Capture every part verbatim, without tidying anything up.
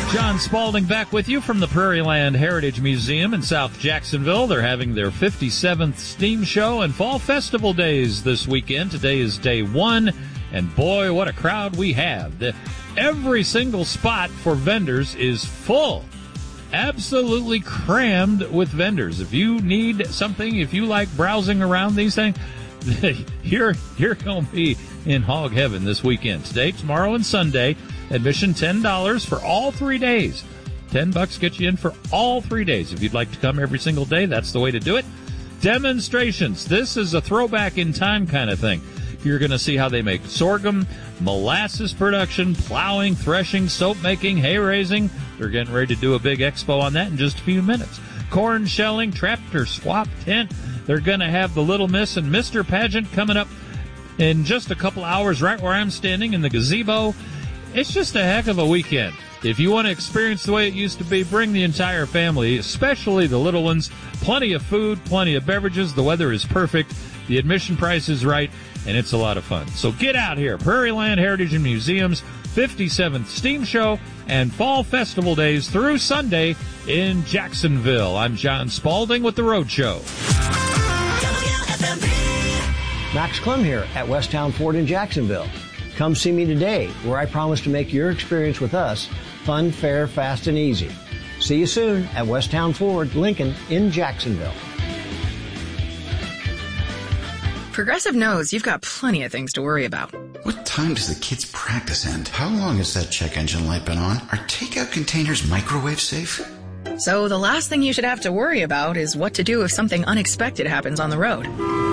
John Spalding back with you from the Prairie Land Heritage Museum in South Jacksonville. They're having their fifty-seventh Steam Show and Fall Festival days this weekend. Today is day one, and boy, what a crowd we have. The, every single spot for vendors is full. Absolutely crammed with vendors. If you need something, if you like browsing around these things, you're, you're going to be in hog heaven this weekend. Today, tomorrow, and Sunday. Admission ten dollars for all three days. ten bucks gets you in for all three days. If you'd like to come every single day, that's the way to do it. Demonstrations. This is a throwback in time kind of thing. You're going to see how they make sorghum, molasses production, plowing, threshing, soap making, hay raising. They're getting ready to do a big expo on that in just a few minutes. Corn shelling, tractor swap tent. They're going to have the Little Miss and Mister pageant coming up in just a couple hours right where I'm standing in the gazebo. It's just a heck of a weekend. If you want to experience the way it used to be, bring the entire family, especially the little ones. Plenty of food, plenty of beverages. The weather is perfect. The admission price is right, and it's a lot of fun. So get out here. Prairie Land Heritage and Museum's fifty-seventh Steam Show and Fall Festival days through Sunday in Jacksonville. I'm John Spalding with The Road Show. Max Clem here at Westtown Ford in Jacksonville. Come see me today, where I promise to make your experience with us fun, fair, fast, and easy. See you soon at Westtown Ford, Lincoln in Jacksonville. Progressive knows you've got plenty of things to worry about. What time does the kids' practice end? How long has that check engine light been on? Are takeout containers microwave safe? So the last thing you should have to worry about is what to do if something unexpected happens on the road.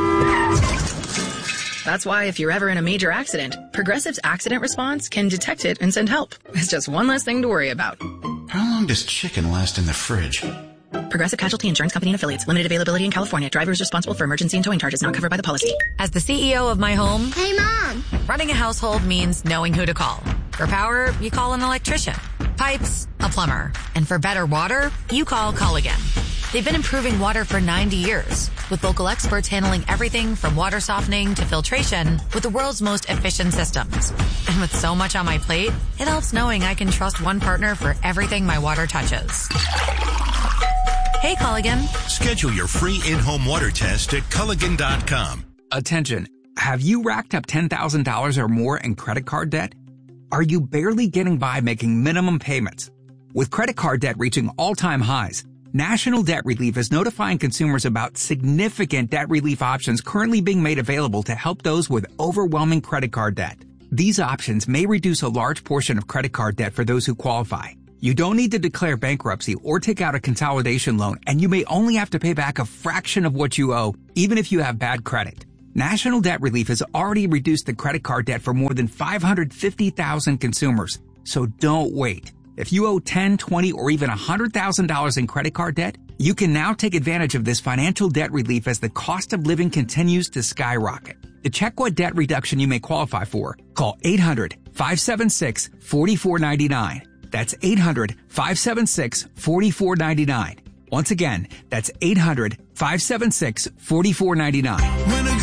That's why if you're ever in a major accident, Progressive's accident response can detect it and send help. It's just one less thing to worry about. How long does chicken last in the fridge? Progressive Casualty Insurance Company and Affiliates. Limited availability in California. Driver is responsible for emergency and towing charges not covered by the policy. As the C E O of my home, hey, Mom! Running a household means knowing who to call. For power, you call an electrician. Pipes, a plumber. And for better water, you call Culligan. They've been improving water for ninety years, with local experts handling everything from water softening to filtration with the world's most efficient systems. And with so much on my plate, it helps knowing I can trust one partner for everything my water touches. Hey, Culligan. Schedule your free in-home water test at Culligan dot com. Attention. Have you racked up ten thousand dollars or more in credit card debt? Are you barely getting by making minimum payments? With credit card debt reaching all-time highs, National Debt Relief is notifying consumers about significant debt relief options currently being made available to help those with overwhelming credit card debt. These options may reduce a large portion of credit card debt for those who qualify. You don't need to declare bankruptcy or take out a consolidation loan, and you may only have to pay back a fraction of what you owe, even if you have bad credit. National Debt Relief has already reduced the credit card debt for more than five hundred fifty thousand consumers, so don't wait. If you owe ten, twenty, or even one hundred thousand dollars in credit card debt, you can now take advantage of this financial debt relief as the cost of living continues to skyrocket. To check what debt reduction you may qualify for, call eight hundred, five seven six, four four nine nine. That's eight hundred, five seven six, four four nine nine. Once again, that's eight hundred, five seven six, four four nine nine.